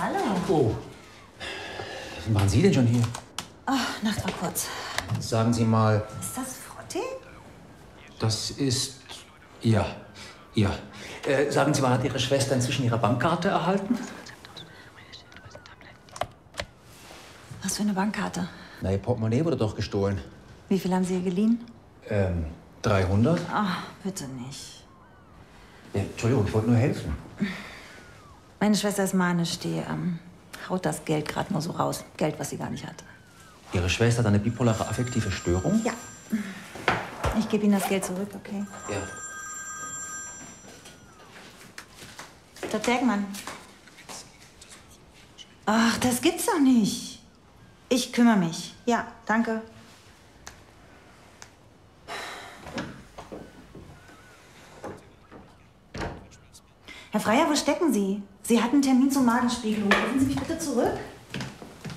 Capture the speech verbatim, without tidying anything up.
Hallo. Oh. Was machen Sie denn schon hier? Ach, Nacht war kurz. Sagen Sie mal... Ist das Frotti? Das ist... Ja. Ja. Äh, sagen Sie mal, hat Ihre Schwester inzwischen ihre Bankkarte erhalten? Was für eine Bankkarte? Na, Ihr Portemonnaie wurde doch gestohlen. Wie viel haben Sie ihr geliehen? Ähm, dreihundert? Ach, bitte nicht. Ja, Entschuldigung, ich wollte nur helfen. Meine Schwester ist manisch, die ähm, haut das Geld gerade nur so raus. Geld, was sie gar nicht hatte. Ihre Schwester hat eine bipolare affektive Störung? Ja. Ich gebe Ihnen das Geld zurück, okay? Ja. Doktor Bergmann. Ach, das gibt's doch nicht. Ich kümmere mich. Ja, danke. Herr Freier, wo stecken Sie? Sie hatten einen Termin zum Magenspiegelung. Rufen Sie mich bitte zurück.